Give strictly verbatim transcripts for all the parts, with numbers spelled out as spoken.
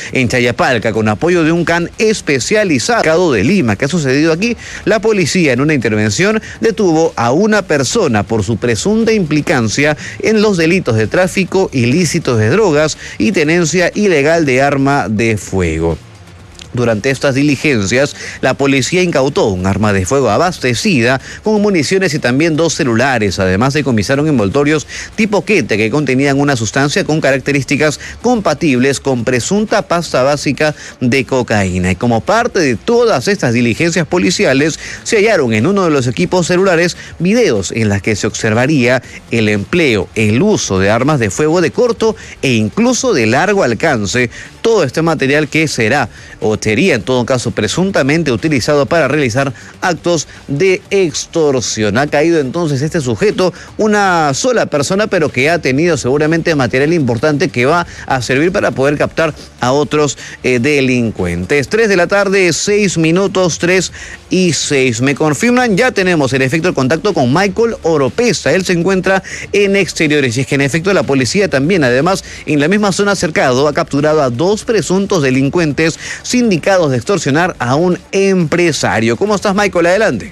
en Chayapalca con apoyo de un C A N especializado de Lima. ¿Qué ha sucedido aquí? La policía en una intervención detuvo a una persona por su presunta implicancia en los delitos de tráfico ilícito de drogas y tenencia ilegal de arma de fuego. Durante estas diligencias, la policía incautó un arma de fuego abastecida con municiones y también dos celulares. Además, decomisaron envoltorios tipo quete que contenían una sustancia con características compatibles con presunta pasta básica de cocaína. Y como parte de todas estas diligencias policiales, se hallaron en uno de los equipos celulares videos en las que se observaría el empleo, el uso de armas de fuego de corto e incluso de largo alcance. Todo este material que será o sería en todo caso presuntamente utilizado para realizar actos de extorsión. Ha caído entonces este sujeto, una sola persona, pero que ha tenido seguramente material importante que va a servir para poder captar a otros eh, delincuentes. tres de la tarde, seis minutos, tres y seis. Me confirman, ya tenemos en efecto el contacto con Michael Oropesa. Él se encuentra en exteriores y es que en efecto la policía también, además, en la misma zona cercado, ha capturado a dos presuntos delincuentes sindicados de extorsionar a un empresario. ¿Cómo estás, Michael? Adelante.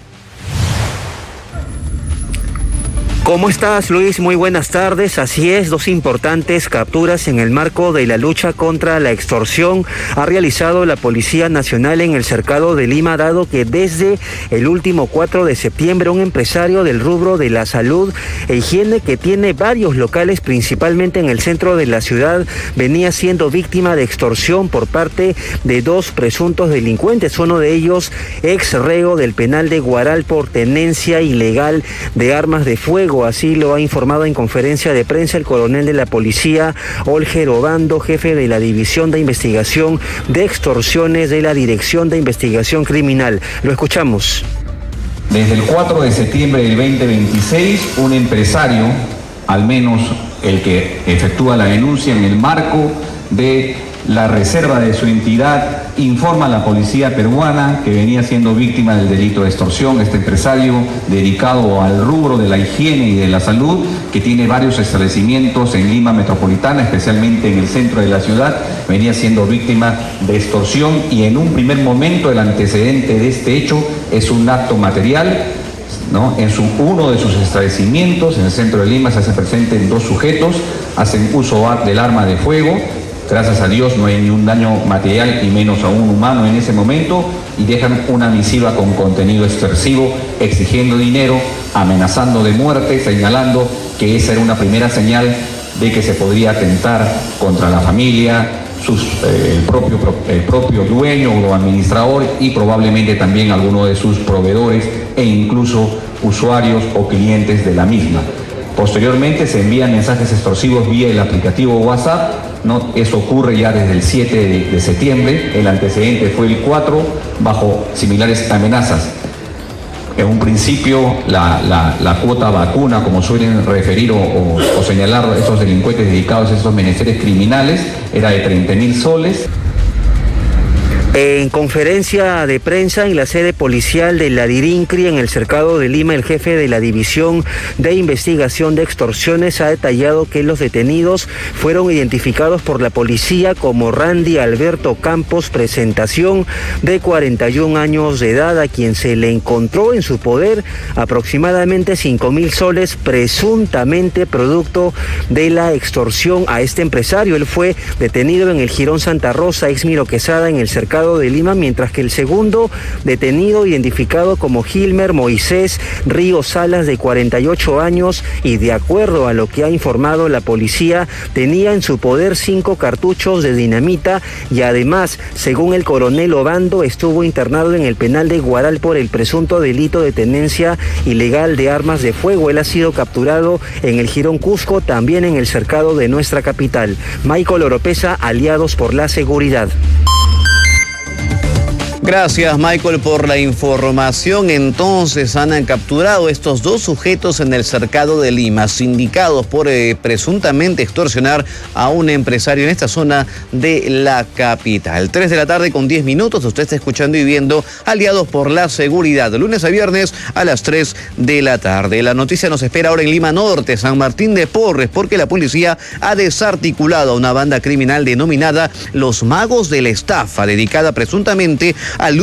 ¿Cómo estás, Luis? Muy buenas tardes. Así es, dos importantes capturas en el marco de la lucha contra la extorsión ha realizado la Policía Nacional en el cercado de Lima, dado que desde el último cuatro de septiembre un empresario del rubro de la salud e higiene que tiene varios locales, principalmente en el centro de la ciudad, venía siendo víctima de extorsión por parte de dos presuntos delincuentes, uno de ellos ex reo del penal de Guaral por tenencia ilegal de armas de fuego. Así lo ha informado en conferencia de prensa el coronel de la policía, Olger Obando, jefe de la División de Investigación de Extorsiones de la Dirección de Investigación Criminal. Lo escuchamos. Desde el cuatro de septiembre del veinte veintiséis, un empresario, al menos el que efectúa la denuncia en el marco de la reserva de su entidad, informa a la policía peruana que venía siendo víctima del delito de extorsión. Este empresario, dedicado al rubro de la higiene y de la salud, que tiene varios establecimientos en Lima metropolitana, especialmente en el centro de la ciudad, venía siendo víctima de extorsión, y en un primer momento el antecedente de este hecho es un acto material, ¿no? En su, uno de sus establecimientos en el centro de Lima se hace presente dos sujetos, hacen uso del arma de fuego. Gracias a Dios no hay ni un daño material y menos a un humano en ese momento, y dejan una misiva con contenido extorsivo exigiendo dinero, amenazando de muerte, señalando que esa era una primera señal de que se podría atentar contra la familia, sus, eh, el, propio, el propio dueño o administrador y probablemente también alguno de sus proveedores e incluso usuarios o clientes de la misma. Posteriormente se envían mensajes extorsivos vía el aplicativo WhatsApp, ¿no? Eso ocurre ya desde el siete de septiembre, el antecedente fue el cuatro, bajo similares amenazas. En un principio la, la, la cuota vacuna, como suelen referir o, o, o señalar estos delincuentes dedicados a estos menesteres criminales, era de treinta mil soles. En conferencia de prensa en la sede policial de la DIRINCRI en el cercado de Lima, el jefe de la División de Investigación de Extorsiones ha detallado que los detenidos fueron identificados por la policía como Randy Alberto Campos Presentación, de cuarenta y un años de edad, a quien se le encontró en su poder aproximadamente cinco mil soles, presuntamente producto de la extorsión a este empresario. Él fue detenido en el Jirón Santa Rosa, ex Miro Quesada, en el cercado de Lima, mientras que el segundo detenido, identificado como Gilmer Moisés Ríos Salas, de cuarenta y ocho años, y de acuerdo a lo que ha informado la policía, tenía en su poder cinco cartuchos de dinamita y además, según el coronel Obando, estuvo internado en el penal de Guaral por el presunto delito de tenencia ilegal de armas de fuego. Él ha sido capturado en el Jirón Cusco, también en el cercado de nuestra capital. Michael Oropesa, Aliados por la Seguridad. Gracias, Michael, por la información. Entonces han capturado estos dos sujetos en el cercado de Lima, sindicados por eh, presuntamente extorsionar a un empresario en esta zona de la capital. tres de la tarde con diez minutos, usted está escuchando y viendo Aliados por la Seguridad, de lunes a viernes a las tres de la tarde. La noticia nos espera ahora en Lima Norte, San Martín de Porres, porque la policía ha desarticulado a una banda criminal denominada Los Magos de la Estafa, dedicada presuntamente al